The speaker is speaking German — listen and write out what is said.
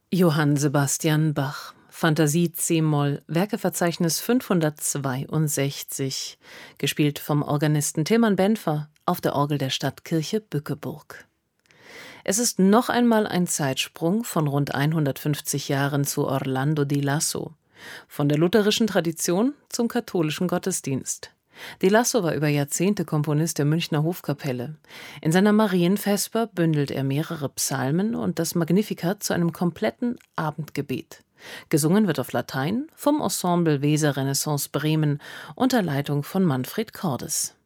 Johann Sebastian Bach, Fantasie c-Moll, Werkeverzeichnis 562, gespielt vom Organisten Tilman Benfer auf der Orgel der Stadtkirche Bückeburg. Es ist noch einmal ein Zeitsprung von rund 150 Jahren zu Orlando di Lasso, von der lutherischen Tradition zum katholischen Gottesdienst. Di Lasso war über Jahrzehnte Komponist der Münchner Hofkapelle. In seiner Marienvesper bündelt er mehrere Psalmen und das Magnificat zu einem kompletten Abendgebet. Gesungen wird auf Latein vom Ensemble Weser Renaissance Bremen unter Leitung von Manfred Cordes.